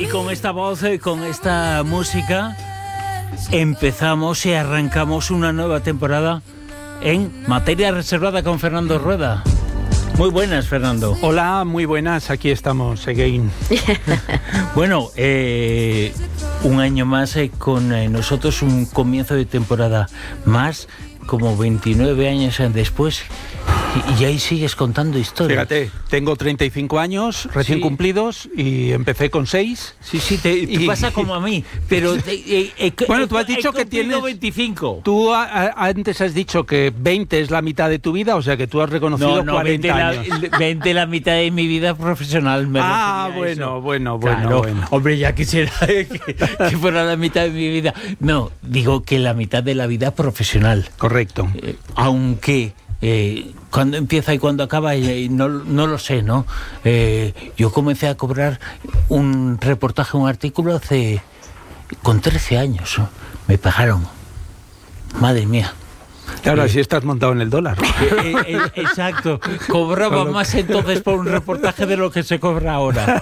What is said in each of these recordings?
Y con esta voz, con esta música, empezamos y arrancamos una nueva temporada en Materia Reservada con Fernando Rueda. Muy buenas, Fernando. Hola, muy buenas, aquí estamos again. Bueno, un año más con nosotros, un comienzo de temporada más, como 29 años después, y ahí sigues contando historias. Fíjate, tengo 35 años recién cumplidos y empecé con 6. Sí, te pasa como a mí, pero... bueno, tú has dicho que tienes 25. Tú antes has dicho que 20 es la mitad de tu vida, o sea que tú has reconocido 40 años. 20 la mitad de mi vida profesional. Bueno. Hombre, ya quisiera que fuera la mitad de mi vida. No, digo que la mitad de la vida profesional. Correcto. Aunque... cuando empieza y cuando acaba, no lo sé, ¿no? Yo comencé a cobrar un reportaje, un artículo con 13 años. Me pagaron. Madre mía. Claro, así estás montado en el dólar. Exacto. Cobraba más entonces por un reportaje de lo que se cobra ahora.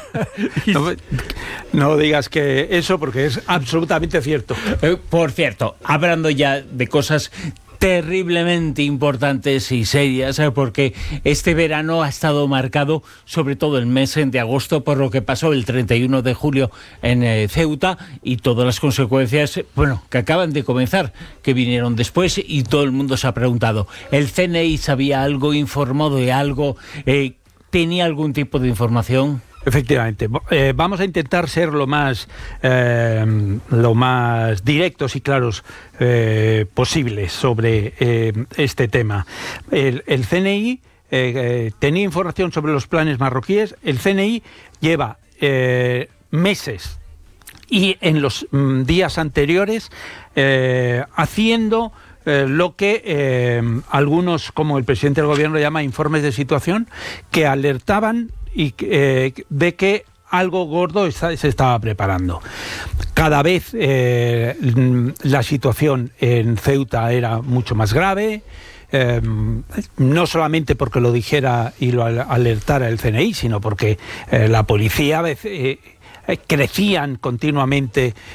No digas que eso, porque es absolutamente cierto. Por cierto, hablando ya de cosas terriblemente importantes y serias, porque este verano ha estado marcado, sobre todo el mes de agosto, por lo que pasó el 31 de julio en Ceuta y todas las consecuencias, que acaban de comenzar, que vinieron después, y todo el mundo se ha preguntado, ¿el CNI sabía algo, informado de algo, tenía algún tipo de información? Efectivamente, vamos a intentar ser lo más directos y claros posibles sobre este tema. El CNI tenía información sobre los planes marroquíes. El CNI lleva meses y en los días anteriores haciendo lo que algunos, como el presidente del gobierno, llama informes de situación, que alertaban y de que algo gordo se estaba preparando. Cada vez la situación en Ceuta era mucho más grave, no solamente porque lo dijera y lo alertara el CNI, sino porque la policía a veces... crecían continuamente